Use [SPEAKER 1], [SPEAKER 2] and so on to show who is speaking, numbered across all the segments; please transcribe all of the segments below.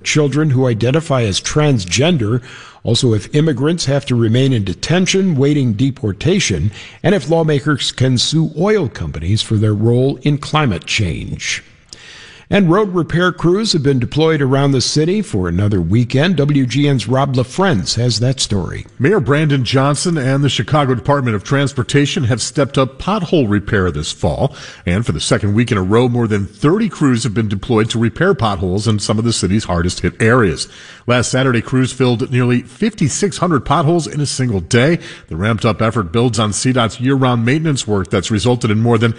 [SPEAKER 1] children who identify as transgender, also if immigrants have to remain in detention waiting deportation, and if lawmakers can sue oil companies for their role in climate change. And road repair crews have been deployed around the city for another weekend. WGN's Rob LaFrentz has that story.
[SPEAKER 2] Mayor Brandon Johnson and the Chicago Department of Transportation have stepped up pothole repair this fall. And for the second week in a row, more than 30 crews have been deployed to repair potholes in some of the city's hardest hit areas. Last Saturday, crews filled nearly 5,600 potholes in a single day. The ramped up effort builds on CDOT's year-round maintenance work that's resulted in more than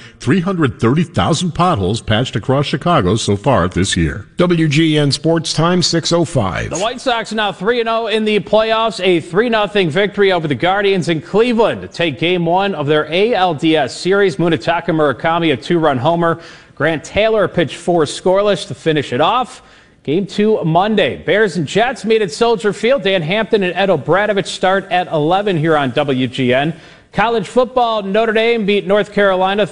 [SPEAKER 2] 330,000 potholes patched across Chicago so far this year.
[SPEAKER 1] WGN Sports Time, 6:05.
[SPEAKER 3] The White Sox are now 3-0 in the playoffs, a 3-0 victory over the Guardians in Cleveland to take Game 1 of their ALDS series. Munetaka Murakami, a 2-run homer. Grant Taylor pitched 4 scoreless to finish it off. Game 2 Monday. Bears and Jets meet at Soldier Field. Dan Hampton and Ed Obradovich start at 11 here on WGN. College football, Notre Dame beat North Carolina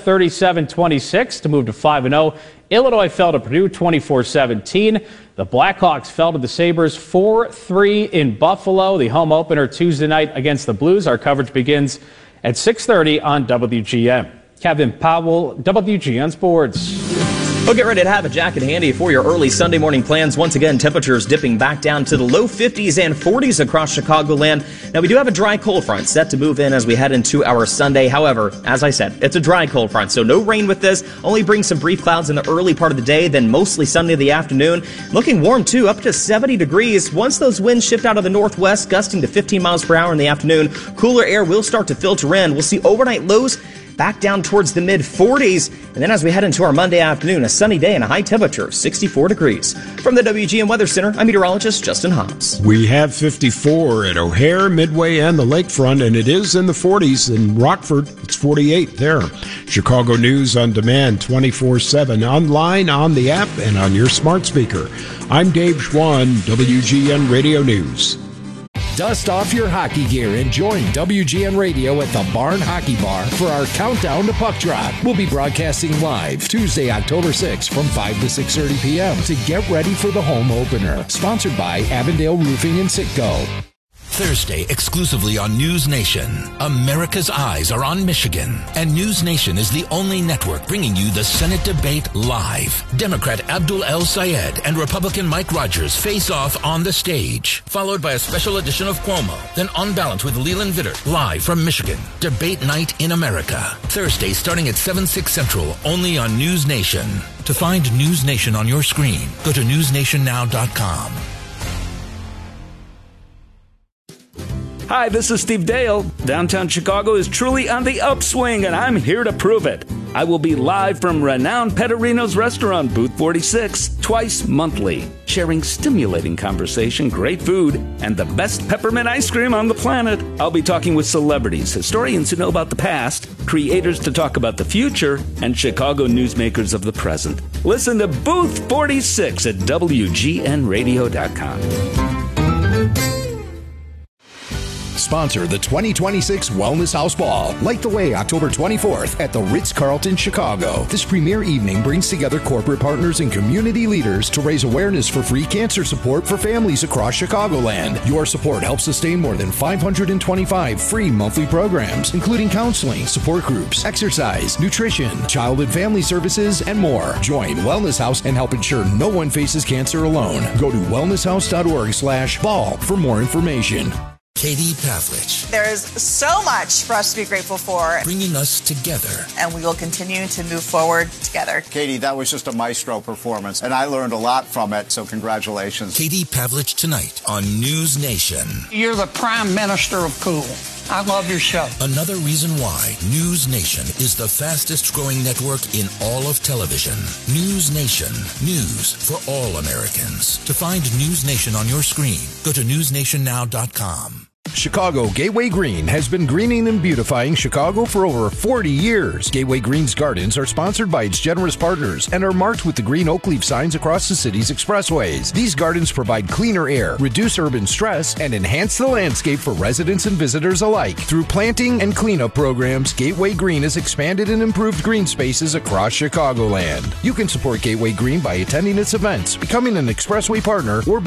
[SPEAKER 3] 37-26 to move to 5-0. Illinois fell to Purdue 24-17. The Blackhawks fell to the Sabres 4-3 in Buffalo. The home opener Tuesday night against the Blues. Our coverage begins at 6:30 on WGN. Kevin Powell, WGN Sports.
[SPEAKER 4] Well, get ready to have a jacket handy for your early Sunday morning plans. Once again, temperatures dipping back down to the low 50s and 40s across Chicagoland. Now, we do have a dry cold front set to move in as we head into our Sunday. However, as I said, it's a dry cold front, so no rain with this. Only brings some brief clouds in the early part of the day, then mostly sunny in the afternoon. Looking warm, too, up to 70 degrees. Once those winds shift out of the northwest, gusting to 15 miles per hour in the afternoon, cooler air will start to filter in. We'll see overnight lows back down towards the mid-40s. And then as we head into our Monday afternoon, a sunny day and a high temperature of 64 degrees. From the WGN Weather Center, I'm meteorologist Justin Hobbs.
[SPEAKER 1] We have 54 at O'Hare, Midway, and the Lakefront, and it is in the 40s in Rockford. It's 48 there. Chicago News on demand 24/7, online, on the app, and on your smart speaker. I'm Dave Schwann, WGN Radio News.
[SPEAKER 5] Dust off your hockey gear and join WGN Radio at the Barn Hockey Bar for our Countdown to Puck Drop. We'll be broadcasting live Tuesday, October 6th from 5 to 6:30 p.m. to get ready for the home opener. Sponsored by Avondale Roofing and Sitco.
[SPEAKER 6] Thursday, exclusively on News Nation. America's eyes are on Michigan, and News Nation is the only network bringing you the Senate debate live. Democrat Abdul El Sayed and Republican Mike Rogers face off on the stage, followed by a special edition of Cuomo, then On Balance with Leland Vittert, live from Michigan. Debate night in America. Thursday, starting at 7/6 Central, only on News Nation. To find News Nation on your screen, go to newsnationnow.com.
[SPEAKER 7] Hi, this is Steve Dale. Downtown Chicago is truly on the upswing, and I'm here to prove it. I will be live from renowned Petterino's restaurant, Booth 46, twice monthly, sharing stimulating conversation, great food, and the best peppermint ice cream on the planet. I'll be talking with celebrities, historians who know about the past, creators to talk about the future, and Chicago newsmakers of the present. Listen to Booth 46 at WGNradio.com.
[SPEAKER 5] Sponsor the 2026 Wellness House Ball. Light the way October 24th at the Ritz-Carlton, Chicago. This premier evening brings together corporate partners and community leaders to raise awareness for free cancer support for families across Chicagoland. Your support helps sustain more than 525 free monthly programs, including counseling, support groups, exercise, nutrition, child and family services, and more. Join Wellness House and help ensure no one faces cancer alone. Go to wellnesshouse.org/ball for more information.
[SPEAKER 6] Katie Pavlich.
[SPEAKER 8] There's so much for us to be grateful for.
[SPEAKER 6] Bringing us together.
[SPEAKER 8] And we will continue to move forward together.
[SPEAKER 9] Katie, that was just a maestro performance, and I learned a lot from it, so congratulations.
[SPEAKER 6] Katie Pavlich tonight on News Nation.
[SPEAKER 10] You're the prime minister of cool. I love your show.
[SPEAKER 6] Another reason why News Nation is the fastest growing network in all of television. News Nation. News for all Americans. To find News Nation on your screen, go to newsnationnow.com.
[SPEAKER 5] Chicago Gateway Green has been greening and beautifying Chicago for over 40 years. Gateway Green's gardens are sponsored by its generous partners and are marked with the green oak leaf signs across the city's expressways. These gardens provide cleaner air, reduce urban stress, and enhance the landscape for residents and visitors alike. Through planting and cleanup programs, Gateway Green has expanded and improved green spaces across Chicagoland. You can support Gateway Green by attending its events, becoming an expressway partner, or by